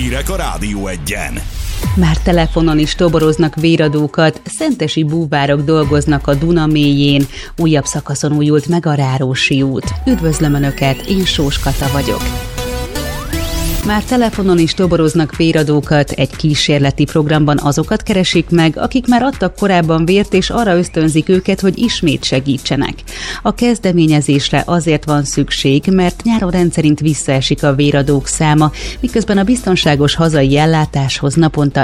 hírek a Rádió Egyen. Már telefonon is toboroznak véradókat, szentesi búvárok dolgoznak a Duna mélyén, újabb szakaszon újult meg a Rárósi út. Üdvözlöm Önöket, én Sós Kata vagyok. Már telefonon is toboroznak véradókat, egy kísérleti programban azokat keresik meg, akik már adtak korábban vért, és arra ösztönzik őket, hogy ismét segítsenek. A kezdeményezésre azért van szükség, mert nyáron rendszerint visszaesik a véradók száma, miközben a biztonságos hazai ellátáshoz naponta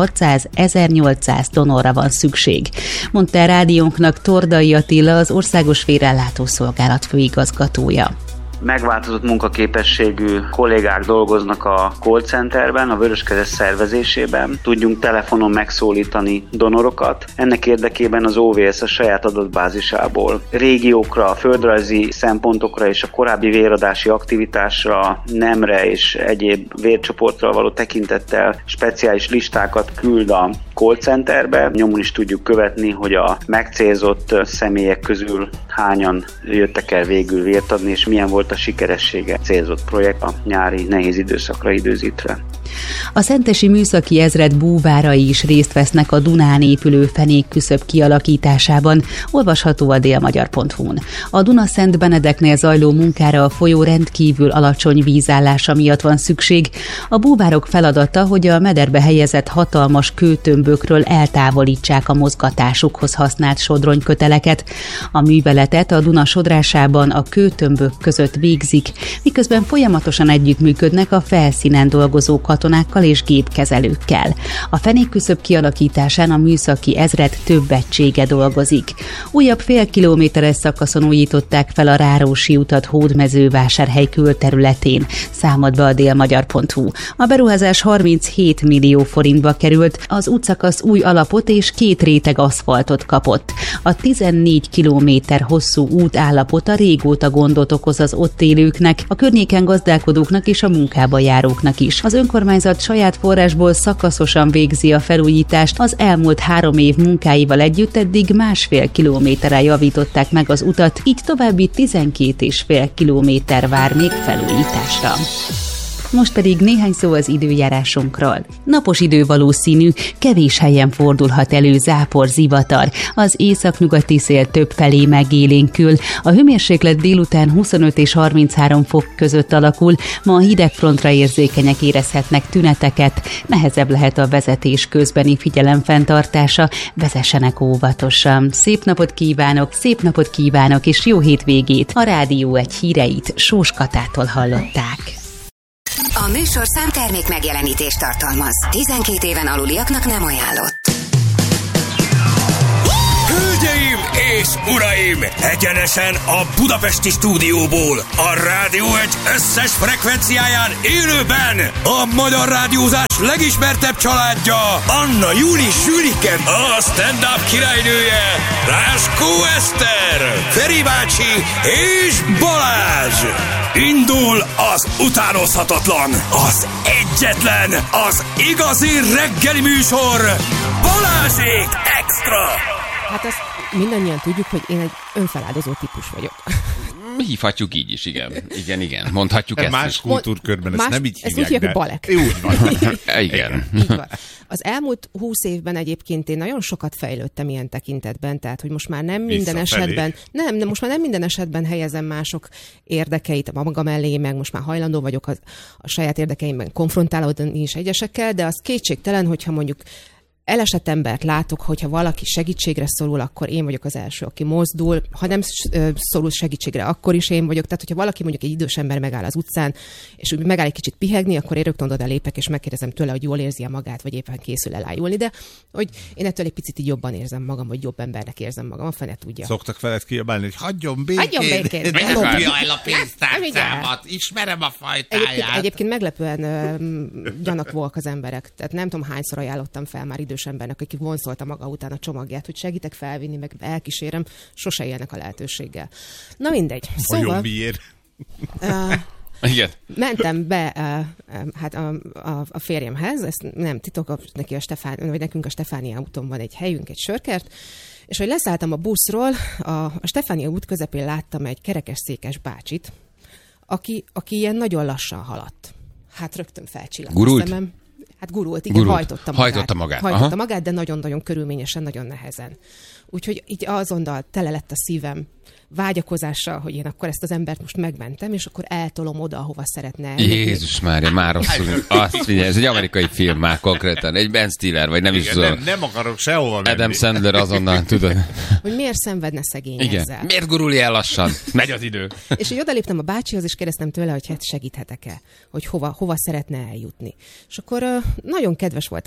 1600-1800 donorra van szükség, mondta a rádiónknak Tordai Attila, az Országos Vérellátó Szolgálat főigazgatója. Megváltozott munkaképességű kollégák dolgoznak a call centerben, a Vöröskereszt szervezésében. Tudjunk telefonon megszólítani donorokat. Ennek érdekében az OVS a saját adatbázisából régiókra, földrajzi szempontokra és a korábbi véradási aktivitásra, nemre és egyéb vércsoportra való tekintettel speciális listákat küld a call centerbe. Nyomon is tudjuk követni, hogy a megcélzott személyek közül hányan jöttek el végül vért adni, és milyen volt a sikeressége célzott projekt a nyári nehéz időszakra időzítve. A szentesi műszaki ezred búvárai is részt vesznek a Dunán épülő fenékküszöb kialakításában, olvasható a délmagyar.hu-n. A Duna-Szent Benedeknél zajló munkára a folyó rendkívül alacsony vízállása miatt van szükség. A búvárok feladata, hogy a mederbe helyezett hatalmas kőtömbökről eltávolítsák a mozgatásukhoz használt sodronyköteleket. A műveletet a Duna sodrásában a kőtömbök között végzik, miközben folyamatosan együttműködnek a felszínen dolgozó katonákkal és gépkezelőkkel. A fenékküszöb kialakításán a műszaki ezred több egysége dolgozik. Újabb fél-kilométeres szakaszon újították fel a Rárósi utat Hódmezővásárhely külterületén, számolt be a délmagyar.hu. A beruházás 37 millió forintba került, az útszakasz új alapot és 2 réteg aszfaltot kapott. A 14 kilométer hosszú út állapota régóta gondot okoz az ott élőknek, a környéken gazdálkodóknak és a munkába járóknak is. Az önkormányzat saját forrásból szakaszosan végzi a felújítást, az elmúlt 3 év munkáival együtt eddig 1,5 kilométerre javították meg az utat, így további 12,5 kilométer vár még felújításra. Most pedig néhány szó az időjárásunkról. Napos idő valószínű, kevés helyen fordulhat elő zápor, zivatar. Az északnyugati szél többfelé megélénkül. A hőmérséklet délután 25 és 33 fok között alakul, ma a hidegfrontra érzékenyek érezhetnek tüneteket, nehezebb lehet a vezetés közbeni figyelemfenntartása, vezessenek óvatosan. Szép napot kívánok és jó hétvégét! A Rádió Egy híreit Sós Katától hallották. A műsorszám termék megjelenítést tartalmaz. 12 éven aluliaknak nem ajánlott. Hölgyeim és uraim! Egyenesen a budapesti stúdióból, a Rádió Egy összes frekvenciáján élőben a magyar rádiózás legismertebb családja, Anna Júli Sülike, a stand-up királynője, Ráskó Eszter, Feri bácsi és Balázs. Indul az utánozhatatlan, az egyetlen, az igazi reggeli műsor, Balázsék Extra! Hát azt mindannyian tudjuk, hogy én egy önfeláldozó típus vagyok. Hívhatjuk így is, igen. Igen, mondhatjuk ezt más is. Kultúrkörben ezt nem így hívják. Ezt úgy hívják, hogy balek. Úgy van. Igen. Így van. Az elmúlt 20 évben egyébként én nagyon sokat fejlődtem ilyen tekintetben, tehát hogy most már nem minden esetben, most már nem minden esetben helyezem mások érdekeit a maga mellé, meg most már hajlandó vagyok a saját érdekeimben konfrontálódni is egyesekkel, de az kétségtelen, hogyha mondjuk elesett embert látok, hogyha valaki segítségre szorul, akkor én vagyok az első, aki mozdul. Ha nem szorul segítségre, akkor is én vagyok. Tehát, hogyha valaki mondjuk egy idős ember megáll az utcán, és úgy megáll egy kicsit pihegni, akkor én rögtön oda lépek, és megkérdezem tőle, hogy jól érzi magát, vagy éppen készül elájulni. De hogy én ettől egy picit így jobban érzem magam, vagy jobb embernek érzem magam, a fene tudja. Szoktak veled kiabálni, hogy hagyjon békén. Ne lopja el a pénztárcámat, ismerem a fajtáját. Egyébként meglepően gyanakvóak az emberek. Tehát nem tudom, hányszor ajánlottam fel már idős embernek, aki vonszolta maga után a csomagját, hogy segítek felvinni, meg elkísérem, sose élnek a lehetőséggel. Na mindegy. Szóval, miért? Igen. Mentem be hát a férjemhez, ezt nem titok, neki vagy nekünk a Stefánia úton van egy helyünk, egy sörkert, és hogy leszálltam a buszról, a Stefánia út közepén láttam egy kerekesszékes bácsit, aki ilyen nagyon lassan haladt. hát rögtön felcsillant Gurult? a szemem. Hát gurult, igen, hajtotta magát, de nagyon-nagyon körülményesen, nagyon nehezen. Úgyhogy így azonnal tele lett a szívem vágyakozással, hogy én akkor ezt az embert most megmentem, és akkor eltolom oda, ahova szeretne elmenni. Jézus Mária, már rosszul. Azt figyelj, ez egy amerikai film már konkrétan. Egy Ben Stiller, vagy nem is tudom. Nem akarok sehova menni. Adam Sandler azonnal, tudod. Hogy miért szenvedne szegény Igen. ezzel. Miért gurulj el lassan? Megy az idő. És így odaléptem a bácsihoz, és kérdeztem tőle, hogy hát segíthetek-e, hogy hova szeretne eljutni. És akkor nagyon kedves volt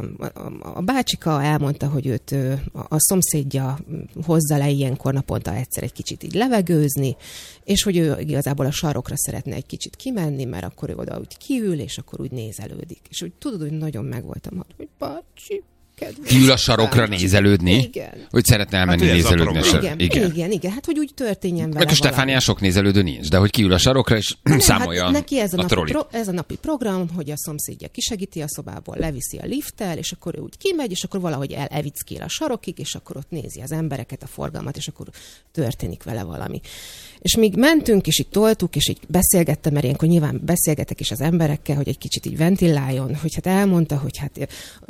a bácsika, elmondta, hogy őt a szomszédja hozza le ilyenkor naponta egyszer egy kicsit így levegőzni, és hogy ő igazából a sarokra szeretne egy kicsit kimenni, mert akkor ő oda úgy kiül, és akkor úgy nézelődik. És úgy tudod, hogy nagyon megvoltam, hogy bácsi, kedves. Kiül a sarokra nézelődni? Igen. Hogy szeretne elmenni hát, nézelődni. Igen. Hát, hogy úgy történjen vele. Meg a Stefánián sok nézelődő nincs, de hogy kiül a sarokra, és számolja neki ez a napi program, hogy a szomszédja kisegíti a szobából, leviszi a lifttel, és akkor ő úgy kimegy, és akkor valahogy elevickél a sarokig, és akkor ott nézi az embereket, a forgalmat, és akkor történik vele valami. És míg mentünk, és így toltuk, és így beszélgettem, mert ilyenkor nyilván beszélgetek is az emberekkel, hogy egy kicsit így ventiláljon, hogy hát elmondta, hogy hát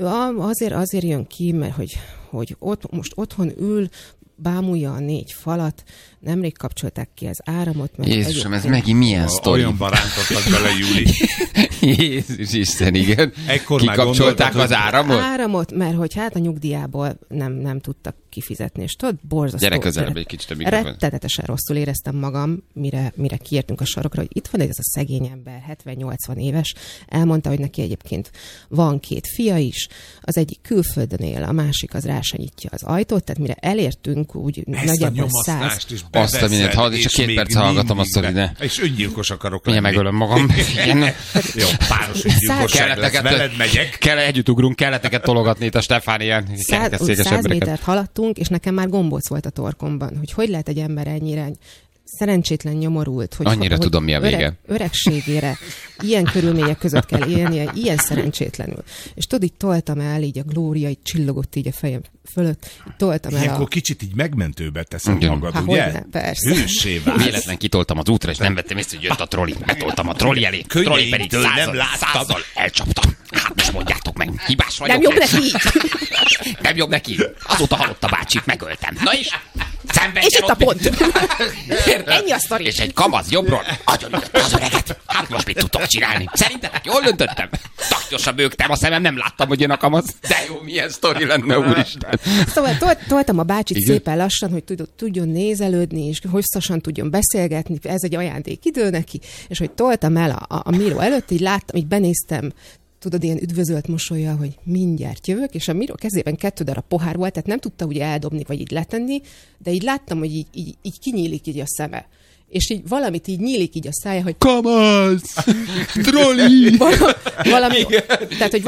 azért jön ki, mert hogy most otthon ül, bámulja a 4 falat, nemrég kapcsolták ki az áramot. Mert Jézusom, ez megint milyen sztori? Olyan barántottak bele, Júli. Jézus Isten, igen. Ekkor kikapcsolták az áramot? Áramot, mert hogy hát a nyugdíjából nem tudtak kifizetni, és tudod, borzasztó. Gyere közelebb egy kicsit a mikrofon. Rettenetesen rosszul éreztem magam, mire kiértünk a sarokra, hogy itt van ez a szegény ember, 70-80 éves, elmondta, hogy neki egyébként van 2 fia is, az egyik külföldön él, a másik az rásanyítja az ajtót, tehát mire elértünk, úgy ezt nagyjából a 100. is azt a mindent hallod, és a 2 perc hallgatom azt, hogy ne. És öngyilkos akarok lenni. Mindjárt megölöm magam. Jó, páros öngyilkosság lesz. Veled megyek. Együtt ugrunk, kellett neked tologatni itt a Stefánián. 100 métert haladtunk, és nekem már gombóc volt a torkomban, hogy lehet egy ember ennyire szerencsétlen nyomorult, annyira tudom, mi a vége. Öregségére ilyen körülmények között kell élnie, ilyen szerencsétlenül. És tudod, így toltam el, így a glória így csillogott így a fejem fölött, toltam el ilyenkor kicsit így megmentőbe teszem magad, ugye? Hogyne, persze. Hőssé válsz. Véletlen kitoltam az útra, és nem vettem észre, hogy jött a troli. Betoltam a troli elé. Troli pedig nem láttam. 100-al elcsaptam. Hát most mondjátok meg, hibás vagyok. Nem jobb neki így. Nem jobb neki. Azóta halott a bácsit, megöltem. Na és? És itt a pont. Ennyi a sztori. És egy kamasz jobbról agyonütötte az öreget. Hát most mit tudtok csinálni? Szerintetek jól döntöttem? Taknyosan bőgtem a szemem, nem láttam, hogy jön a kamasz. De jó, milyen sztori lenne, úristen. Szóval toltam a bácsit szépen lassan, hogy tudjon nézelődni, és hosszasan tudjon beszélgetni. Ez egy ajándék idő neki. És hogy toltam el a Miro előtt, így láttam, így benéztem, tudod, ilyen üdvözölt mosollyal, hogy mindjárt jövök, és a Miro kezében 2 darab pohár volt, tehát nem tudta úgy eldobni, vagy így letenni, de így láttam, hogy így kinyílik így a szeme. És így valamit így nyílik így a szája, hogy kamasz! Troli! valami, tehát, hogy